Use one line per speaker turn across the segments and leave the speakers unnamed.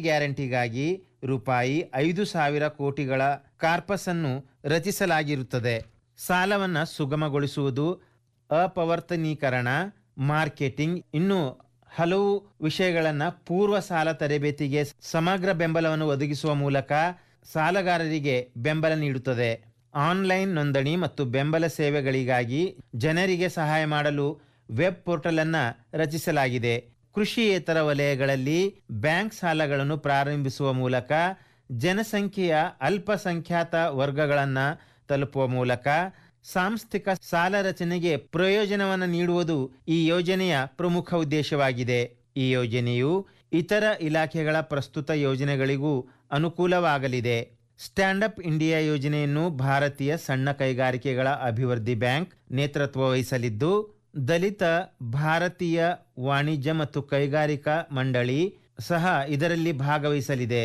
ಗ್ಯಾರಂಟಿಗಾಗಿ ರೂಪಾಯಿ 5,000 ಕೋಟಿಗಳ ಕಾರ್ಪಸ್ ಅನ್ನು ರಚಿಸಲಾಗಿರುತ್ತದೆ. ಸಾಲವನ್ನು ಸುಗಮಗೊಳಿಸುವುದು, ಅಪವರ್ತನೀಕರಣ, ಮಾರ್ಕೆಟಿಂಗ್, ಇನ್ನೂ ಹಲವು ವಿಷಯಗಳನ್ನು ಪೂರ್ವ ಸಾಲ ತರಬೇತಿಗೆ ಸಮಗ್ರ ಬೆಂಬಲವನ್ನು ಒದಗಿಸುವ ಮೂಲಕ ಸಾಲಗಾರರಿಗೆ ಬೆಂಬಲ ನೀಡುತ್ತದೆ. ಆನ್ಲೈನ್ ನೋಂದಣಿ ಮತ್ತು ಬೆಂಬಲ ಸೇವೆಗಳಿಗಾಗಿ ಜನರಿಗೆ ಸಹಾಯ ಮಾಡಲು ವೆಬ್ ಪೋರ್ಟಲ್ ಅನ್ನು ರಚಿಸಲಾಗಿದೆ. ಕೃಷಿಯೇತರ ವಲಯಗಳಲ್ಲಿ ಬ್ಯಾಂಕ್ ಸಾಲಗಳನ್ನು ಪ್ರಾರಂಭಿಸುವ ಮೂಲಕ ಜನಸಂಖ್ಯೆಯ ಅಲ್ಪಸಂಖ್ಯಾತ ವರ್ಗಗಳನ್ನು ತಲುಪುವ ಮೂಲಕ ಸಾಂಸ್ಥಿಕ ಸಾಲ ರಚನೆಗೆ ಪ್ರಯೋಜನವನ್ನು ನೀಡುವುದು ಈ ಯೋಜನೆಯ ಪ್ರಮುಖ ಉದ್ದೇಶವಾಗಿದೆ. ಈ ಯೋಜನೆಯು ಇತರ ಇಲಾಖೆಗಳ ಪ್ರಸ್ತುತ ಯೋಜನೆಗಳಿಗೂ ಅನುಕೂಲವಾಗಲಿದೆ. ಸ್ಟ್ಯಾಂಡ್ ಅಪ್ ಇಂಡಿಯಾ ಯೋಜನೆಯನ್ನು ಭಾರತೀಯ ಸಣ್ಣ ಕೈಗಾರಿಕೆಗಳ ಅಭಿವೃದ್ಧಿ ಬ್ಯಾಂಕ್ ನೇತೃತ್ವ ವಹಿಸಲಿದ್ದು, ದಲಿತ ಭಾರತೀಯ ವಾಣಿಜ್ಯ ಮತ್ತು ಕೈಗಾರಿಕಾ ಮಂಡಳಿ ಸಹ ಇದರಲ್ಲಿ ಭಾಗವಹಿಸಲಿದೆ.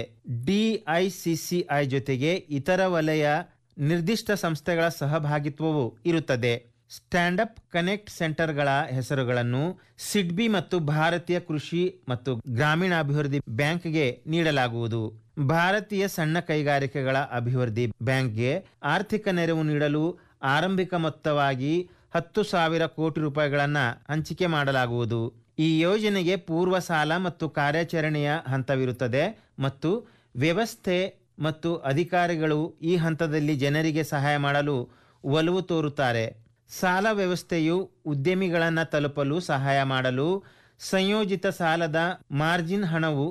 DICCI ಜೊತೆಗೆ ಇತರ ವಲಯ ನಿರ್ದಿಷ್ಟ ಸಂಸ್ಥೆಗಳ ಸಹಭಾಗಿತ್ವವೂ ಇರುತ್ತದೆ. ಸ್ಟ್ಯಾಂಡ್ ಅಪ್ ಕನೆಕ್ಟ್ ಸೆಂಟರ್ಗಳ ಹೆಸರುಗಳನ್ನು ಸಿಡ್ಬಿ ಮತ್ತು ಭಾರತೀಯ ಕೃಷಿ ಮತ್ತು ಗ್ರಾಮೀಣಾಭಿವೃದ್ಧಿ ಬ್ಯಾಂಕ್ಗೆ ನೀಡಲಾಗುವುದು. ಭಾರತೀಯ ಸಣ್ಣ ಕೈಗಾರಿಕೆಗಳ ಅಭಿವೃದ್ಧಿ ಬ್ಯಾಂಕ್ಗೆ ಆರ್ಥಿಕ ನೆರವು ನೀಡಲು ಆರಂಭಿಕ ಮೊತ್ತವಾಗಿ 10,000 ಕೋಟಿ ರೂಪಾಯಿಗಳನ್ನು ಹಂಚಿಕೆ ಮಾಡಲಾಗುವುದು. ಈ ಯೋಜನೆಗೆ ಪೂರ್ವ ಸಾಲ ಮತ್ತು ಕಾರ್ಯಾಚರಣೆಯ ಹಂತವಿರುತ್ತದೆ ಮತ್ತು ವ್ಯವಸ್ಥೆ ಮತ್ತು ಅಧಿಕಾರಿಗಳು ಈ ಹಂತದಲ್ಲಿ ಜನರಿಗೆ ಸಹಾಯ ಮಾಡಲು ಒಲವು ತೋರುತ್ತಾರೆ. ಸಾಲ ವ್ಯವಸ್ಥೆಯು ಉದ್ಯಮಿಗಳನ್ನು ತಲುಪಲು ಸಹಾಯ ಮಾಡಲು ಸಂಯೋಜಿತ ಸಾಲದ ಮಾರ್ಜಿನ್ ಹಣವು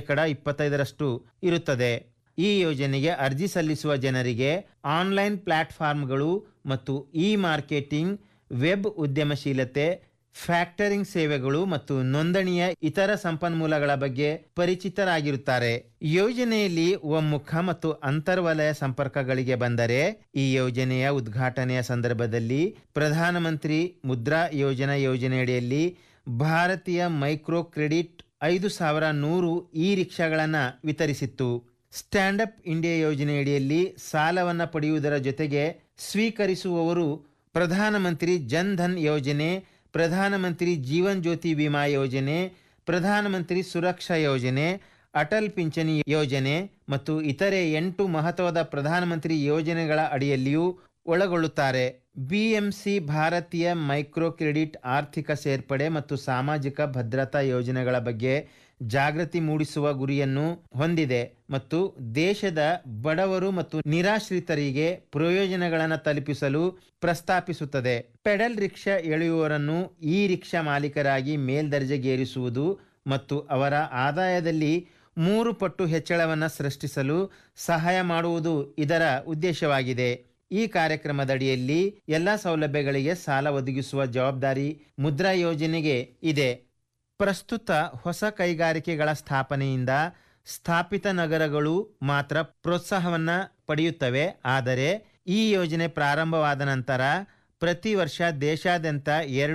25% ಇರುತ್ತದೆ. ಈ ಯೋಜನೆಗೆ ಅರ್ಜಿ ಸಲ್ಲಿಸುವ ಜನರಿಗೆ ಆನ್ಲೈನ್ ಪ್ಲಾಟ್ಫಾರ್ಮ್ಗಳು ಮತ್ತು ಇ ಮಾರ್ಕೆಟಿಂಗ್, ವೆಬ್ ಉದ್ಯಮಶೀಲತೆ, ಫ್ಯಾಕ್ಟರಿಂಗ್ ಸೇವೆಗಳು ಮತ್ತು ನೋಂದಣಿಯ ಇತರ ಸಂಪನ್ಮೂಲಗಳ ಬಗ್ಗೆ ಪರಿಚಿತರಾಗಿರುತ್ತಾರೆ. ಯೋಜನೆಯಲ್ಲಿ ಒಮ್ಮುಖ ಮತ್ತು ಅಂತರ್ವಲಯ ಸಂಪರ್ಕಗಳಿಗೆ ಬಂದರೆ, ಈ ಯೋಜನೆಯ ಉದ್ಘಾಟನೆಯ ಸಂದರ್ಭದಲ್ಲಿ ಪ್ರಧಾನಮಂತ್ರಿ ಮುದ್ರಾ ಯೋಜನಾ ಯೋಜನೆಯಡಿಯಲ್ಲಿ ಭಾರತೀಯ micro credit 5,100 E ರಿಕ್ಷಾಗಳನ್ನು ವಿತರಿಸಿತ್ತು. Stand up India ಯೋಜನೆಯಡಿಯಲ್ಲಿ ಸಾಲವನ್ನು ಪಡೆಯುವುದರ ಜೊತೆಗೆ ಸ್ವೀಕರಿಸುವವರು ಪ್ರಧಾನಮಂತ್ರಿ ಜನ್ ಧನ್ ಯೋಜನೆ, ಪ್ರಧಾನಮಂತ್ರಿ ಜೀವನ್ ಜ್ಯೋತಿ ವಿಮಾ ಯೋಜನೆ, ಪ್ರಧಾನಮಂತ್ರಿ ಸುರಕ್ಷಾ ಯೋಜನೆ, ಅಟಲ್ ಪಿಂಚಣಿ ಯೋಜನೆ ಮತ್ತು ಇತರೆ 8 ಮಹತ್ವದ ಪ್ರಧಾನಮಂತ್ರಿ ಯೋಜನೆಗಳ ಅಡಿಯಲ್ಲಿಯೂ ಒಳಗೊಳ್ಳುತ್ತಾರೆ. BMC ಭಾರತೀಯ ಮೈಕ್ರೋ ಕ್ರೆಡಿಟ್ ಆರ್ಥಿಕ ಸೇರ್ಪಡೆ ಮತ್ತು ಸಾಮಾಜಿಕ ಭದ್ರತಾ ಯೋಜನೆಗಳ ಬಗ್ಗೆ ಜಾಗೃತಿ ಮೂಡಿಸುವ ಗುರಿಯನ್ನು ಹೊಂದಿದೆ ಮತ್ತು ದೇಶದ ಬಡವರು ಮತ್ತು ನಿರಾಶ್ರಿತರಿಗೆ ಪ್ರಯೋಜನಗಳನ್ನು ತಲುಪಿಸಲು ಪ್ರಸ್ತಾಪಿಸುತ್ತದೆ. ಪೆಡಲ್ ರಿಕ್ಷಾ ಎಳೆಯುವವರನ್ನು ಈ ರಿಕ್ಷಾ ಮಾಲೀಕರಾಗಿ ಮೇಲ್ದರ್ಜೆಗೇರಿಸುವುದು ಮತ್ತು ಅವರ ಆದಾಯದಲ್ಲಿ 3 ಪಟ್ಟು ಹೆಚ್ಚಳವನ್ನು ಸೃಷ್ಟಿಸಲು ಸಹಾಯ ಮಾಡುವುದು ಇದರ ಉದ್ದೇಶವಾಗಿದೆ. ಈ ಕಾರ್ಯಕ್ರಮದಡಿಯಲ್ಲಿ ಎಲ್ಲ ಸೌಲಭ್ಯಗಳಿಗೆ ಸಾಲ ಒದಗಿಸುವ ಜವಾಬ್ದಾರಿ ಮುದ್ರಾ ಯೋಜನೆಗೆ ಇದೆ. ಪ್ರಸ್ತುತ ಹೊಸ ಕೈಗಾರಿಕೆಗಳ ಸ್ಥಾಪನೆಯಿಂದ ಸ್ಥಾಪಿತ ನಗರಗಳು ಮಾತ್ರ ಪ್ರೋತ್ಸಾಹವನ್ನು ಪಡೆಯುತ್ತವೆ. ಆದರೆ ಈ ಯೋಜನೆ ಪ್ರಾರಂಭವಾದ ನಂತರ ಪ್ರತಿ ವರ್ಷ ದೇಶಾದ್ಯಂತ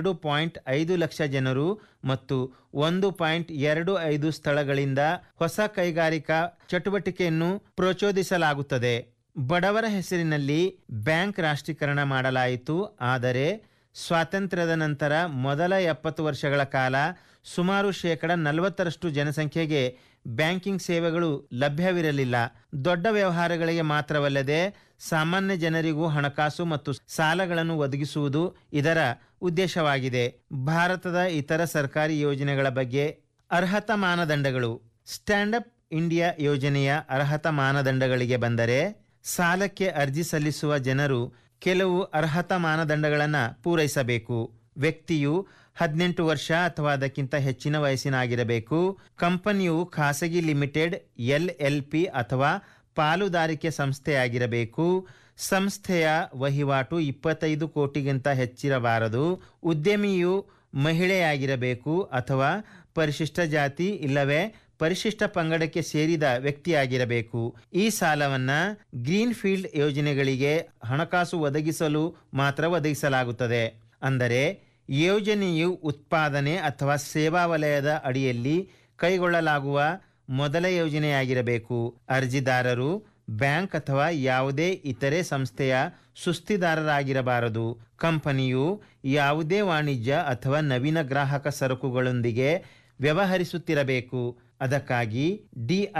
2.5 ಲಕ್ಷ ಜನರು ಮತ್ತು 1.25 ಸ್ಥಳಗಳಿಂದ ಹೊಸ ಕೈಗಾರಿಕಾ ಚಟುವಟಿಕೆಯನ್ನು ಪ್ರಚೋದಿಸಲಾಗುತ್ತದೆ. ಬಡವರ ಹೆಸರಿನಲ್ಲಿ ಬ್ಯಾಂಕ್ ರಾಷ್ಟ್ರೀಕರಣ ಮಾಡಲಾಯಿತು. ಆದರೆ ಸ್ವಾತಂತ್ರ್ಯದ ನಂತರ ಮೊದಲ 70 ವರ್ಷಗಳ ಕಾಲ ಸುಮಾರು 40% ಜನಸಂಖ್ಯೆಗೆ ಬ್ಯಾಂಕಿಂಗ್ ಸೇವೆಗಳು ಲಭ್ಯವಿರಲಿಲ್ಲ. ದೊಡ್ಡ ವ್ಯವಹಾರಗಳಿಗೆ ಮಾತ್ರವಲ್ಲದೆ ಸಾಮಾನ್ಯ ಜನರಿಗೂ ಹಣಕಾಸು ಮತ್ತು ಸಾಲಗಳನ್ನು ಒದಗಿಸುವುದು ಇದರ ಉದ್ದೇಶವಾಗಿದೆ. ಭಾರತದ ಇತರ ಸರ್ಕಾರಿ ಯೋಜನೆಗಳ ಬಗ್ಗೆ ಅರ್ಹತಾ ಮಾನದಂಡಗಳು. ಸ್ಟ್ಯಾಂಡ್ ಅಪ್ ಇಂಡಿಯಾ ಯೋಜನೆಯ ಅರ್ಹತಾ ಮಾನದಂಡಗಳಿಗೆ ಬಂದರೆ, ಸಾಲಕ್ಕೆ ಅರ್ಜಿ ಸಲ್ಲಿಸುವ ಜನರು ಕೆಲವು ಅರ್ಹತಾ ಮಾನದಂಡಗಳನ್ನು ಪೂರೈಸಬೇಕು. ವ್ಯಕ್ತಿಯು 18 ವರ್ಷ ಅಥವಾ ಅದಕ್ಕಿಂತ ಹೆಚ್ಚಿನ ವಯಸ್ಸಿನಾಗಿರಬೇಕು. ಕಂಪನಿಯು ಖಾಸಗಿ ಲಿಮಿಟೆಡ್, LLP ಅಥವಾ ಪಾಲುದಾರಿಕೆ ಸಂಸ್ಥೆಯಾಗಿರಬೇಕು. ಸಂಸ್ಥೆಯ ವಹಿವಾಟು 25 ಕೋಟಿಗಿಂತ ಹೆಚ್ಚಿರಬಾರದು. ಉದ್ಯಮಿಯು ಮಹಿಳೆಯಾಗಿರಬೇಕು ಅಥವಾ ಪರಿಶಿಷ್ಟ ಜಾತಿ ಇಲ್ಲವೇ ಪರಿಶಿಷ್ಟ ಪಂಗಡಕ್ಕೆ ಸೇರಿದ ವ್ಯಕ್ತಿಯಾಗಿರಬೇಕು. ಈ ಸಾಲವನ್ನು ಗ್ರೀನ್ ಫೀಲ್ಡ್ ಯೋಜನೆಗಳಿಗೆ ಹಣಕಾಸು ಒದಗಿಸಲು ಮಾತ್ರ ಒದಗಿಸಲಾಗುತ್ತದೆ. ಅಂದರೆ ಯೋಜನೆಯು ಉತ್ಪಾದನೆ ಅಥವಾ ಸೇವಾ ವಲಯದ ಅಡಿಯಲ್ಲಿ ಕೈಗೊಳ್ಳಲಾಗುವ ಮೊದಲ ಯೋಜನೆಯಾಗಿರಬೇಕು. ಅರ್ಜಿದಾರರು ಬ್ಯಾಂಕ್ ಅಥವಾ ಯಾವುದೇ ಇತರೆ ಸಂಸ್ಥೆಯ ಸುಸ್ತಿದಾರರಾಗಿರಬಾರದು. ಕಂಪನಿಯು ಯಾವುದೇ ವಾಣಿಜ್ಯ ಅಥವಾ ನವೀನ ಗ್ರಾಹಕ ಸರಕುಗಳೊಂದಿಗೆ ವ್ಯವಹರಿಸುತ್ತಿರಬೇಕು. ಅದಕ್ಕಾಗಿ